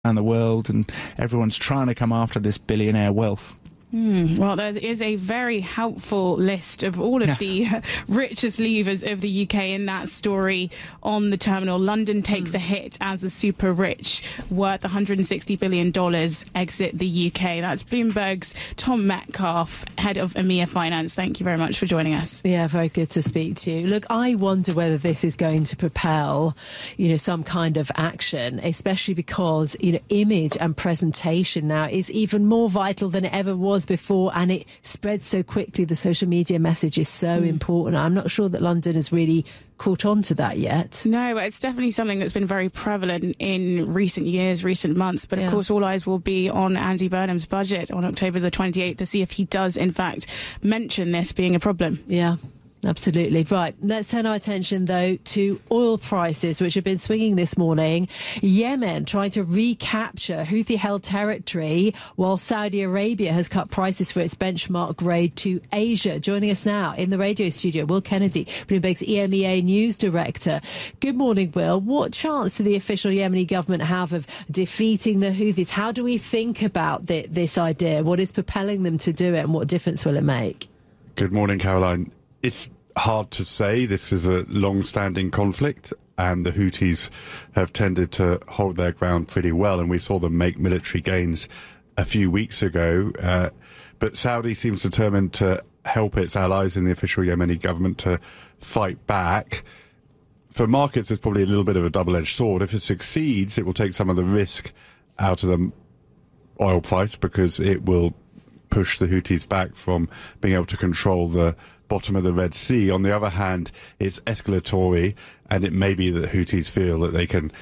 around the world, and everyone's trying to come after this billionaire wealth. Well, there is a very helpful list of all of the richest leavers of the UK in that story on the terminal. London takes a hit as the super rich, worth $160 billion, exit the UK. That's Bloomberg's Tom Metcalf, head of EMEA Finance. Thank you very much for joining us. Yeah, very good to speak to you. Look, I wonder whether this is going to propel, some kind of action, especially because, image and presentation now is even more vital than it ever was before, and it spreads so quickly. The social media message is so important. I'm not sure that London has really caught on to that yet. No, it's definitely something that's been very prevalent in recent years, recent months. But of course, all eyes will be on Andy Burnham's budget on October the 28th to see if he does, in fact, mention this being a problem. Yeah. Absolutely. Right. Let's turn our attention, though, to oil prices, which have been swinging this morning. Yemen trying to recapture Houthi-held territory, while Saudi Arabia has cut prices for its benchmark grade to Asia. Joining us now in the radio studio, Will Kennedy, Bloomberg's EMEA News Director. Good morning, Will. What chance do the official Yemeni government have of defeating the Houthis? How do we think about this idea? What is propelling them to do it, and what difference will it make? Good morning, Caroline. It's hard to say. This is a long-standing conflict, and the Houthis have tended to hold their ground pretty well, and we saw them make military gains a few weeks ago. But Saudi seems determined to help its allies in the official Yemeni government to fight back. For markets, it's probably a little bit of a double-edged sword. If it succeeds, it will take some of the risk out of the oil price, because it will push the Houthis back from being able to control the bottom of the Red Sea. On the other hand, it's escalatory, and it may be that Houthis feel that they can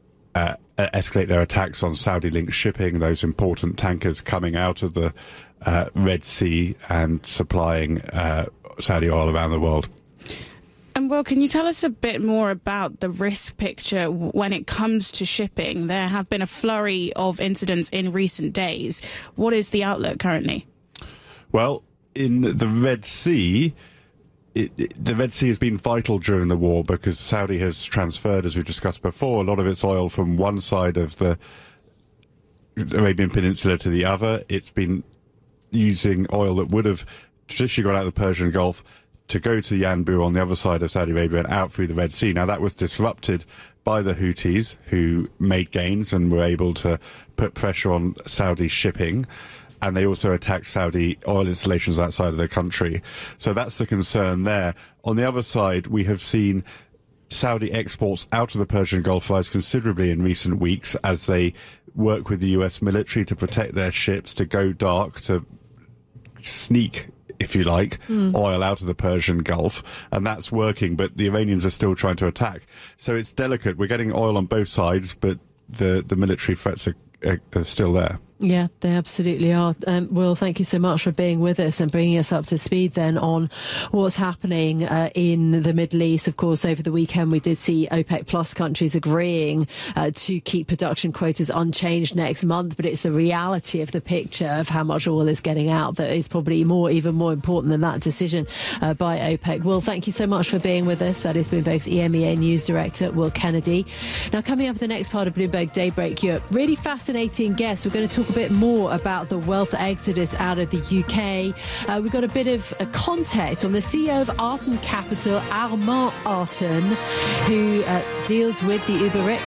escalate their attacks on Saudi-linked shipping, those important tankers coming out of the Red Sea and supplying Saudi oil around the world. And Will, can you tell us a bit more about the risk picture when it comes to shipping? There have been a flurry of incidents in recent days. What is the outlook currently? Well, in the Red Sea, the Red Sea has been vital during the war, because Saudi has transferred, as we've discussed before, a lot of its oil from one side of the Arabian Peninsula to the other. It's been using oil that would have traditionally gone out of the Persian Gulf to go to Yanbu on the other side of Saudi Arabia and out through the Red Sea. Now, that was disrupted by the Houthis, who made gains and were able to put pressure on Saudi shipping. And they also attacked Saudi oil installations outside of their country. So that's the concern there. On the other side, we have seen Saudi exports out of the Persian Gulf rise considerably in recent weeks as they work with the US military to protect their ships, to go dark, to sneak, if you like, oil out of the Persian Gulf. And that's working, but the Iranians are still trying to attack. So it's delicate. We're getting oil on both sides, but the military threats are still there. Yeah, they absolutely are. Will, thank you so much for being with us and bringing us up to speed then on what's happening in the Middle East. Of course, over the weekend, we did see OPEC Plus countries agreeing to keep production quotas unchanged next month. But it's the reality of the picture of how much oil is getting out that is probably even more important than that decision by OPEC. Will, thank you so much for being with us. That is Bloomberg's EMEA News Director, Will Kennedy. Now, coming up in the next part of Bloomberg Daybreak Europe, really fascinating guests. We're going to talk a bit more about the wealth exodus out of the UK. We've got a bit of context on the CEO of Arten Capital, Armand Arten, who deals with the uber rich